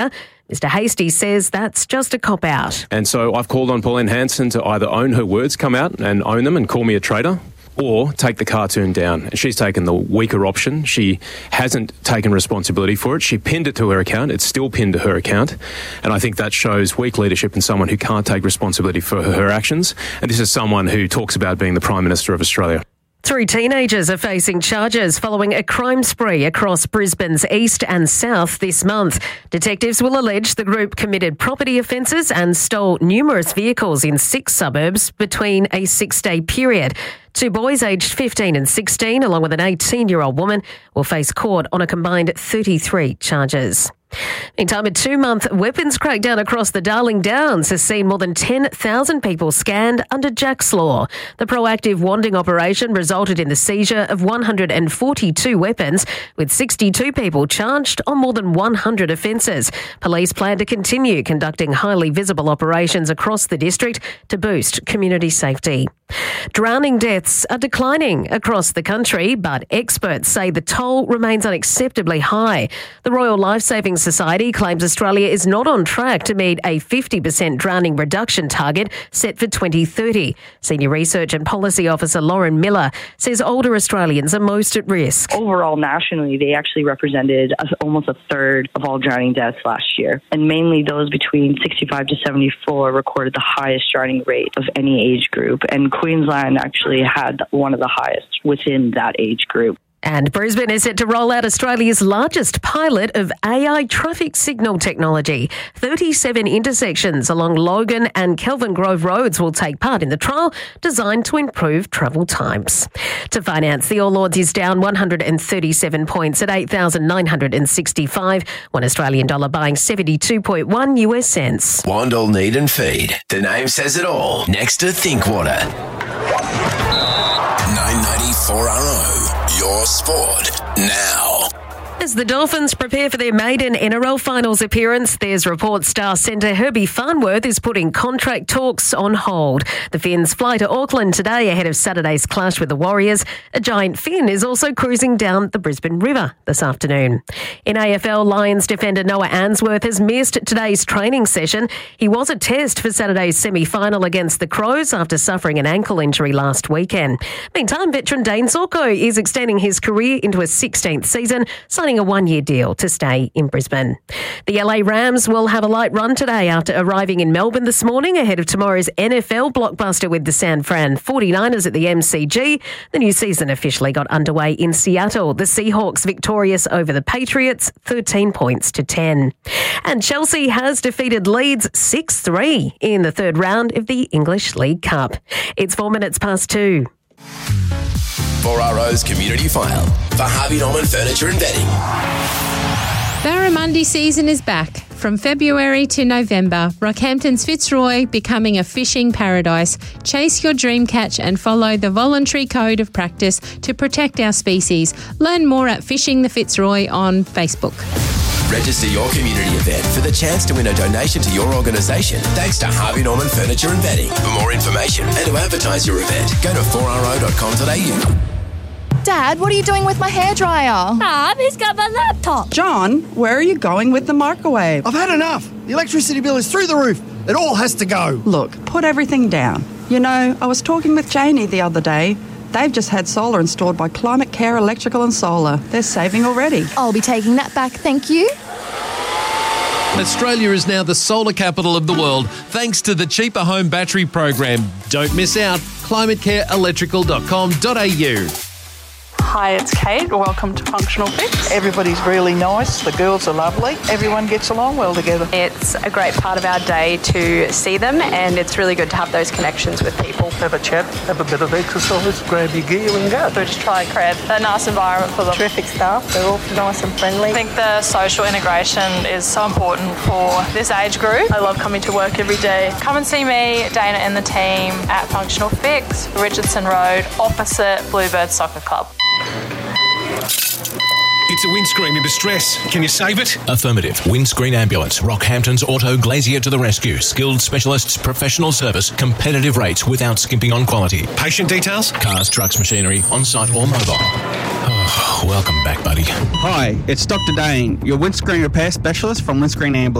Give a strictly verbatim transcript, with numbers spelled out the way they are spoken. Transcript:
Mister Hastie says that's just a cop-out. And so I've called on Pauline Hanson to either own her words, come out and own them and call me a traitor, or take the cartoon down. And she's taken the weaker option. She hasn't taken responsibility for it. She pinned it to her account. It's still pinned to her account. And I think that shows weak leadership in someone who can't take responsibility for her actions. And this is someone who talks about being the Prime Minister of Australia. Three teenagers are facing charges following a crime spree across Brisbane's east and south this month. Detectives will allege the group committed property offences and stole numerous vehicles in six suburbs between a six-day period. Two boys aged fifteen and sixteen, along with an eighteen-year-old woman, will face court on a combined thirty-three charges. Meantime, a two-month weapons crackdown across the Darling Downs has seen more than ten thousand people scanned under Jack's Law. The proactive wanding operation resulted in the seizure of one hundred forty-two weapons, with sixty-two people charged on more than one hundred offences. Police plan to continue conducting highly visible operations across the district to boost community safety. Drowning deaths are declining across the country, but experts say the toll remains unacceptably high. The Royal Lifesaving Society claims Australia is not on track to meet a fifty percent drowning reduction target set for twenty thirty. Senior Research and Policy Officer Lauren Miller says older Australians are most at risk. Overall, nationally, they actually represented almost a third of all drowning deaths last year, and mainly those between sixty-five to seventy-four recorded the highest drowning rate of any age group, and Queensland actually had one of the highest within that age group. And Brisbane is set to roll out Australia's largest pilot of A I traffic signal technology. thirty-seven intersections along Logan and Kelvin Grove roads will take part in the trial, designed to improve travel times. To finance, the All Ords is down one hundred thirty-seven points at eight thousand nine hundred sixty-five. One Australian dollar buying seventy-two point one U S cents. Wandle Need and Feed. The name says it all. Next to Thinkwater. nine ninety-four R O. Your sport now. As the Dolphins prepare for their maiden N R L finals appearance, there's reports star centre Herbie Farnworth is putting contract talks on hold. The Finns fly to Auckland today ahead of Saturday's clash with the Warriors. A giant fin is also cruising down the Brisbane River this afternoon. In A F L, Lions defender Noah Answorth has missed today's training session. He was a test for Saturday's semi-final against the Crows after suffering an ankle injury last weekend. Meantime, veteran Dane Zorko is extending his career into a sixteenth season, signing a one-year deal to stay in Brisbane. The L A Rams will have a light run today after arriving in Melbourne this morning ahead of tomorrow's N F L blockbuster with the San Fran forty-niners at the M C G. The new season officially got underway in Seattle. The Seahawks victorious over the Patriots, thirteen points to ten. And Chelsea has defeated Leeds six three in the third round of the English League Cup. It's four minutes past two. four R O's Community File for Harvey Norman Furniture and Bedding. Barramundi season is back. From February to November, Rockhampton's Fitzroy becoming a fishing paradise. Chase your dream catch and follow the voluntary code of practice to protect our species. Learn more at Fishing the Fitzroy on Facebook. Register your community event for the chance to win a donation to your organisation thanks to Harvey Norman Furniture and Bedding. For more information and to advertise your event, go to four R O dot com dot A U. Dad, what are you doing with my hairdryer? Mum, he's got my laptop. John, where are you going with the microwave? I've had enough. The electricity bill is through the roof. It all has to go. Look, put everything down. You know, I was talking with Janie the other day. They've just had solar installed by Climate Care Electrical and Solar. They're saving already. I'll be taking that back, thank you. Australia is now the solar capital of the world thanks to the Cheaper Home Battery Program. Don't miss out. climate care electrical dot com dot A U. Hi, it's Kate. Welcome to Functional Fix. Everybody's really nice. The girls are lovely. Everyone gets along well together. It's a great part of our day to see them, and it's really good to have those connections with people. Have a chat, have a bit of exercise, grab your gear and go. So just try to create a nice environment for them. Terrific staff. They're all nice and friendly. I think the social integration is so important for this age group. I love coming to work every day. Come and see me, Dana and the team at Functional Fix, Richardson Road, opposite Bluebird Soccer Club. It's It's a windscreen in distress. Can you save it? Affirmative. Windscreen Ambulance. Rockhampton's Auto Glazier to the rescue. Skilled specialists, professional service, competitive rates without skimping on quality. Patient details? Cars, trucks, machinery, on-site or mobile. Oh, welcome back, buddy. Hi, it's Doctor Dane, your windscreen repair specialist from Windscreen Ambulance.